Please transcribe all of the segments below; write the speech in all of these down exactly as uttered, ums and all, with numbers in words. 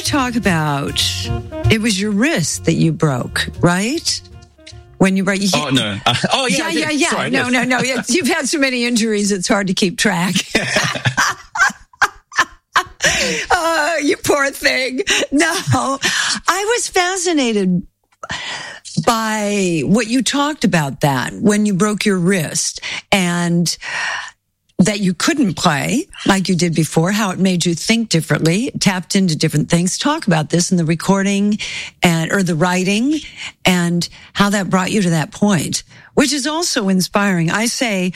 talk about, it was your wrist that you broke, right? When you break. Oh, no. Uh, oh, Yeah, yeah. yeah, yeah. Sorry, no, no, no. You've had so many injuries, it's hard to keep track. Oh, you poor thing. No, I was fascinated by what you talked about that when you broke your wrist and that you couldn't play like you did before, how it made you think differently, tapped into different things. Talk about this in the recording and, or the writing and how that brought you to that point, which is also inspiring. I say,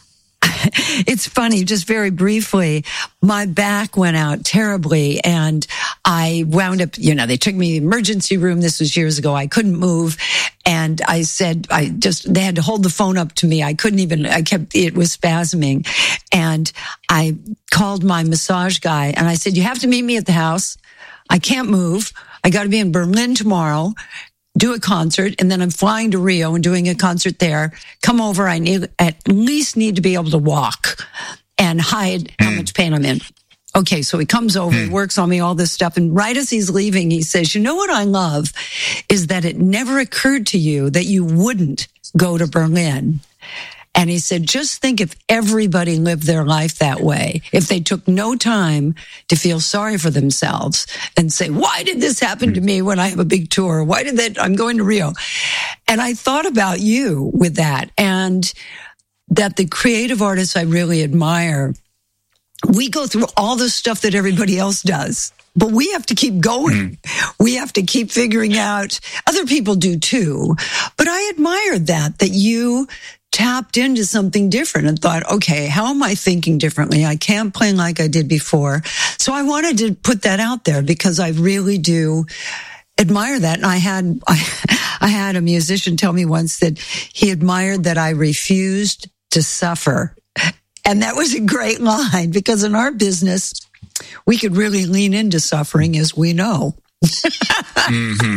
it's funny, just very briefly, my back went out terribly and I wound up, you know, they took me to the emergency room. This was years ago. I couldn't move. And I said, I just, they had to hold the phone up to me. I couldn't even, I kept, it was spasming. And I called my massage guy and I said, you have to meet me at the house. I can't move. I got to be in Berlin tomorrow. Do a concert, and then I'm flying to Rio and doing a concert there. Come over. I need, at least need to be able to walk and hide how much pain I'm in. Okay, so he comes over, he works on me, all this stuff. And right as he's leaving, he says, you know what I love is that it never occurred to you that you wouldn't go to Berlin. And he said, just think if everybody lived their life that way, if they took no time to feel sorry for themselves and say, why did this happen to me when I have a big tour? Why did that? I'm going to Rio. And I thought about you with that, and that the creative artists I really admire, we go through all the stuff that everybody else does, but we have to keep going. We have to keep figuring out. Other people do too. But I admired that, that you tapped into something different and thought, okay, how am I thinking differently? I can't play like I did before. So I wanted to put that out there because I really do admire that. And I had, I, I had a musician tell me once that he admired that I refused to suffer. And that was a great line because in our business, we could really lean into suffering, as we know. mm-hmm.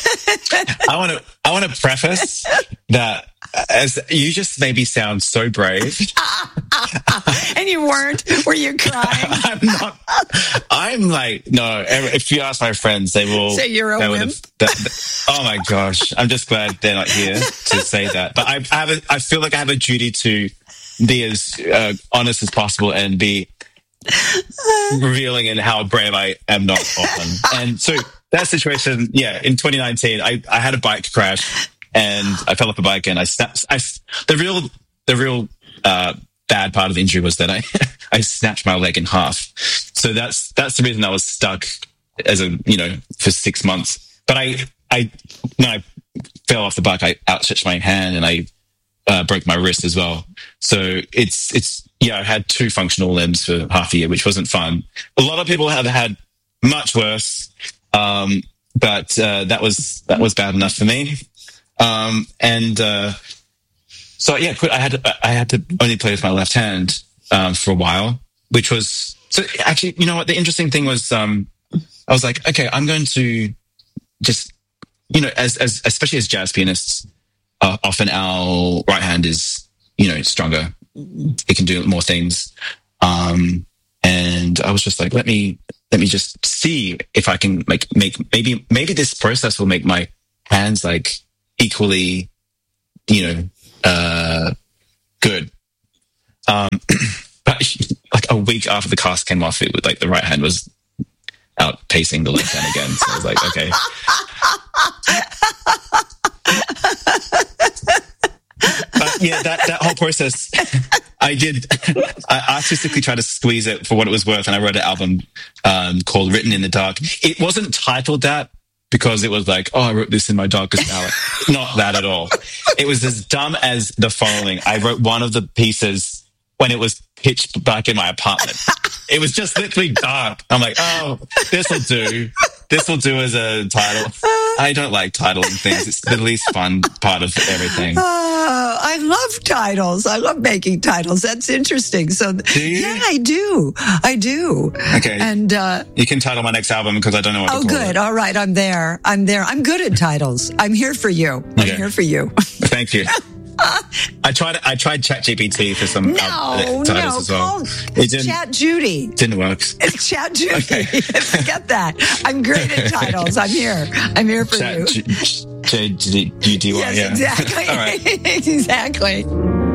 I want to, I want to preface that as you just made me sound so brave. And you weren't? Were you crying? I'm not. I'm like, no, if you ask my friends, they will say you're a wimp. That, that, oh my gosh. I'm just glad they're not here to say that. But I, I have a, I feel like I have a duty to be as uh, honest as possible and be revealing in how brave I am not often. And so that situation, yeah, in twenty nineteen, I, I had a bike crash and I fell off a bike and I snapped. I, the real, the real, uh, bad part of the injury was that I, I snatched my leg in half. So that's, that's the reason I was stuck as a, you know, for six months. But I, I, when I fell off the bike, I outstretched my hand and I, uh, broke my wrist as well. So it's, it's, yeah, I had two functional limbs for half a year, which wasn't fun. A lot of people have had much worse. Um, but, uh, that was, that was bad enough for me. Um, and, uh, so yeah, I had, to, I had to only play with my left hand, um, for a while, which was, so actually, you know what, the interesting thing was, um, I was like, okay, I'm going to just, you know, as, as, especially as jazz pianists, uh, often our right hand is, you know, stronger. It can do more things. Um, and I was just like, let me, let me just see if I can make, make, maybe, maybe this process will make my hands like equally, you know, uh, good. Um, but like a week after the cast came off, it was like the right hand was outpacing the left hand again. So I was like, okay. But yeah, that, that whole process, I did, I artistically tried to squeeze it for what it was worth. And I wrote an album, um, called Written in the Dark. It wasn't titled that because it was like, oh, I wrote this in my darkest hour. Not that at all. It was as dumb as the following. I wrote one of the pieces when it was pitch black in my apartment. It was just literally dark. I'm like, oh, this'll do. This'll do as a title. I don't like titling things. It's the least fun part of everything. Oh, I love titles. I love making titles. That's interesting. So, do you? Yeah, I do. I do. Okay. And, uh, you can title my next album because I don't know what oh, to call good. it. All right. I'm there. I'm there. I'm good at titles. I'm here for you. I'm Okay. here for you. Thank you. I tried. I tried ChatGPT for some No, uh, titles no, as well. call It didn't, Chat Judy. didn't work. It's Chat Judy. Okay. Forget that. I'm great at titles. I'm here. I'm here for Chat you. J J G D Y. Yes, Yeah. exactly. All right. Exactly.